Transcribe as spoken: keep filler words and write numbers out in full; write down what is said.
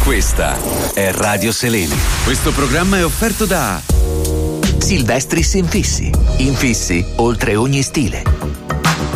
Questa è Radio Seleni. Questo programma è offerto da Silvestris Infissi. Infissi oltre ogni stile.